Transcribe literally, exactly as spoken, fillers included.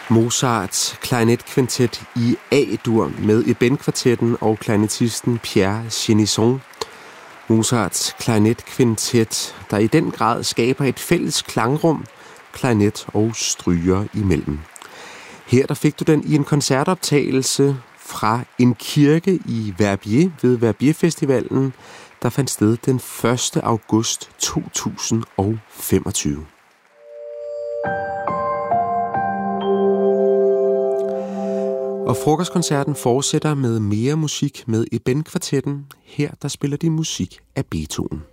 Mozarts klarinetkvintet i A-dur med Eben-kvartetten og klarinetisten Pierre Chénisson. Mozarts klarinetkvintet, der i den grad skaber et fælles klangrum, klarinet og stryger imellem. Her der fik du den i en koncertoptagelse fra en kirke i Verbier ved Verbier-festivalen, der fandt sted den første august to tusind og femogtyve. Og frokostkoncerten fortsætter med mere musik med Eben-kvartetten. Her der spiller de musik af Beethoven.